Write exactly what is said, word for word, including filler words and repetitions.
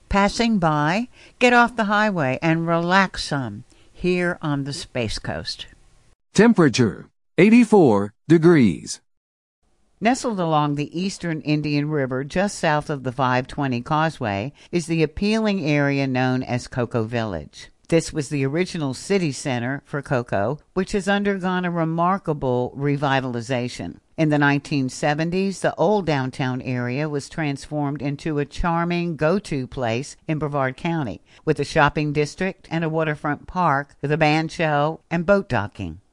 Passing by, get off the highway and relax some here on the Space Coast. Temperature, eighty-four degrees. Nestled along the eastern Indian River just south of the five twenty Causeway is the appealing area known as Cocoa Village. This was the original city center for Cocoa, which has undergone a remarkable revitalization. In the nineteen seventies, the old downtown area was transformed into a charming go-to place in Brevard County, with a shopping district and a waterfront park with a band show and boat docking.